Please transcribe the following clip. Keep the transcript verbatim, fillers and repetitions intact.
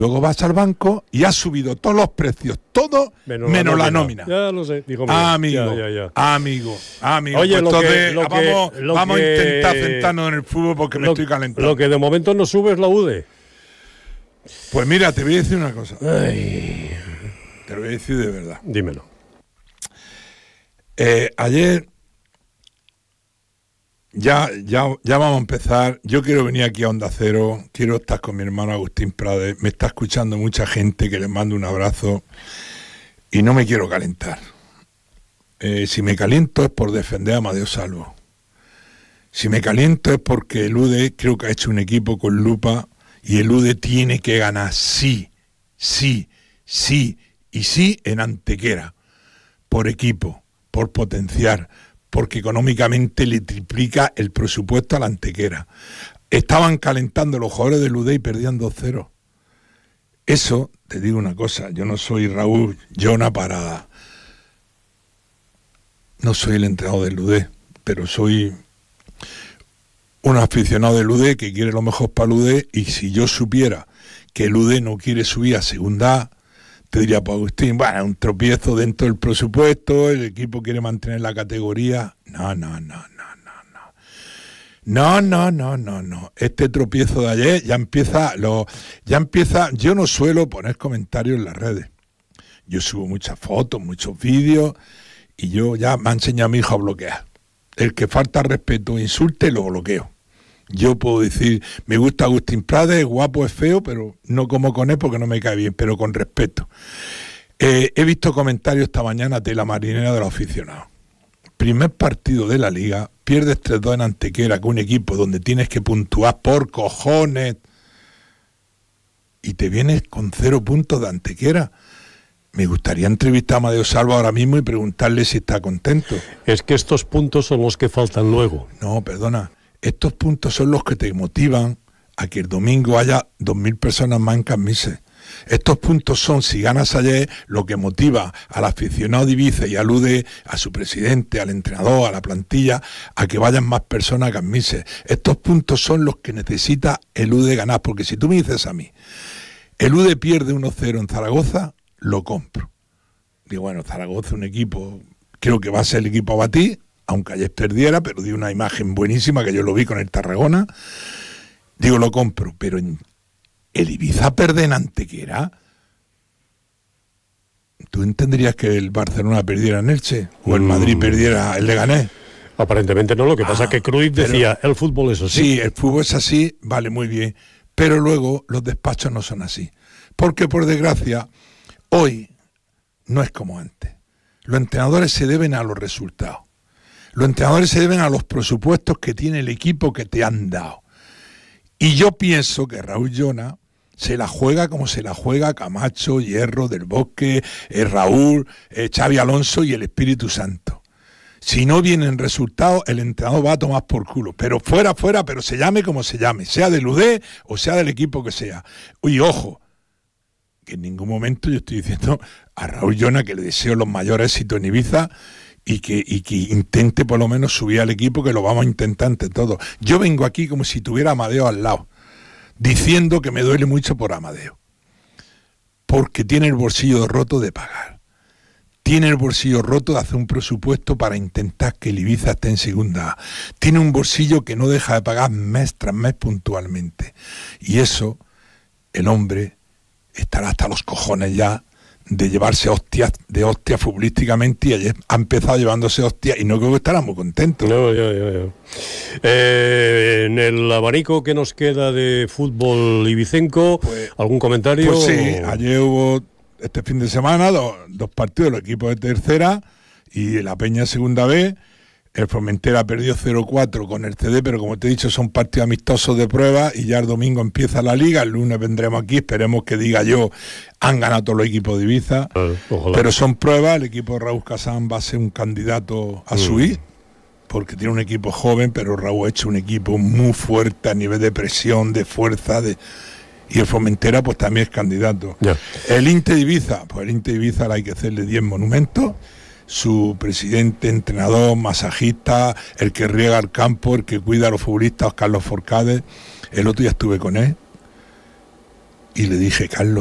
Luego vas al banco y has subido todos los precios, todo menos, menos la, nómina. la nómina. Ya lo sé, digo, mira, amigo, ya, ya, ya. amigo, amigo. Oye, pues lo entonces que, lo vamos, que, vamos que, a intentar centrarnos en el fútbol porque lo, me estoy calentando. Lo que de momento no sube es la U D E. Pues mira, te voy a decir una cosa. Ay. Te lo voy a decir de verdad. Dímelo. Eh, ayer ya, ya, ya vamos a empezar. Yo quiero venir aquí a Onda Cero. Quiero estar con mi hermano Agustín Prades. Me está escuchando mucha gente que les mando un abrazo. Y no me quiero calentar. Eh, si me caliento es por defender a Amadeo Salvo. Si me caliento es porque el U D E creo que ha hecho un equipo con lupa y el U D E tiene que ganar sí, sí, sí y sí en Antequera. Por equipo, por potenciar, porque económicamente le triplica el presupuesto a la Antequera. Estaban calentando los jugadores del U D E y perdían dos cero. Eso, te digo una cosa, yo no soy Raúl Llona para... No soy el entrenador del U D E, pero soy un aficionado del U D E que quiere lo mejor para el U D E, y si yo supiera que el U D E no quiere subir a segunda A, te diría, pues Agustín, bueno, un tropiezo dentro del presupuesto, el equipo quiere mantener la categoría. No, no, no, no, no, no. No, no, no, no, no. Este tropiezo de ayer ya empieza, lo, ya empieza, yo no suelo poner comentarios en las redes. Yo subo muchas fotos, muchos vídeos, y yo ya me ha enseñado a mi hijo a bloquear. El que falta respeto e insulte, lo bloqueo. Yo puedo decir, me gusta Agustín Prades, es guapo, es feo, pero no como con él porque no me cae bien, pero con respeto. Eh, he visto comentarios esta mañana de la marinera de los aficionados. Primer partido de la Liga, pierdes tres dos en Antequera con un equipo donde tienes que puntuar por cojones y te vienes con cero puntos de Antequera. Me gustaría entrevistar a Amadeo Salvo ahora mismo y preguntarle si está contento. Es que estos puntos son los que faltan luego. No, perdona. Estos puntos son los que te motivan a que el domingo haya dos mil personas más en Carmises. Estos puntos son, si ganas ayer, lo que motiva al aficionado de Ibiza y alude a su presidente, al entrenador, a la plantilla, a que vayan más personas a Carmises. Estos puntos son los que necesita el U D E ganar, porque si tú me dices a mí, el U D E pierde uno cero en Zaragoza, lo compro. Digo, bueno, Zaragoza, un equipo, creo que va a ser el equipo a batir, aunque ayer perdiera, pero dio una imagen buenísima que yo lo vi con el Tarragona. Digo, lo compro, pero en el Ibiza perder en Antequera, ¿tú entenderías que el Barcelona perdiera en Elche? ¿O el Madrid perdiera el Leganés? Aparentemente no, lo que pasa es ah, que Cruyff decía, pero, el fútbol es así. Sí, el fútbol es así, vale, muy bien, pero luego los despachos no son así. Porque, por desgracia, hoy no es como antes. Los entrenadores se deben a los resultados. Los entrenadores se deben a los presupuestos que tiene el equipo que te han dado. Y yo pienso que Raúl Llona se la juega como se la juega Camacho, Hierro, Del Bosque, eh, Raúl, eh, Xavi Alonso y el Espíritu Santo. Si no vienen resultados, el entrenador va a tomar por culo. Pero fuera, fuera, pero se llame como se llame, sea del U D E o sea del equipo que sea. Y ojo, que en ningún momento yo estoy diciendo a Raúl Llona que le deseo los mayores éxitos en Ibiza, y que, y que intente por lo menos subir al equipo, que lo vamos a intentar ante todo. Yo vengo aquí como si tuviera a Amadeo al lado, diciendo que me duele mucho por Amadeo, porque tiene el bolsillo roto de pagar, tiene el bolsillo roto de hacer un presupuesto para intentar que el Ibiza esté en segunda A, tiene un bolsillo que no deja de pagar mes tras mes puntualmente, y eso, el hombre estará hasta los cojones ya de llevarse hostias, de hostias futbolísticamente, y ayer ha empezado llevándose hostias y no creo que estará muy contento. No, ya, ya, ya. Eh, en el abanico que nos queda de fútbol ibicenco, pues, ¿algún comentario? Pues sí, ayer hubo este fin de semana dos, dos partidos, los equipos de tercera y la Peña segunda B. El Formentera perdió cero cuatro con el C D, pero como te he dicho, son partidos amistosos de prueba y ya el domingo empieza la Liga. El lunes vendremos aquí, esperemos que diga yo, han ganado todos los equipos de Ibiza. Eh, pero son pruebas, el equipo de Raúl Casán va a ser un candidato a subir, mm. porque tiene un equipo joven, pero Raúl ha hecho un equipo muy fuerte a nivel de presión, de fuerza, de... y el Formentera pues también es candidato. Yeah. El Inte de Ibiza, pues el Inte de Ibiza hay que hacerle diez monumentos. Su presidente, entrenador, masajista, el que riega el campo, el que cuida a los futbolistas, Carlos Forcade. El otro día estuve con él. y le dije, Carlos,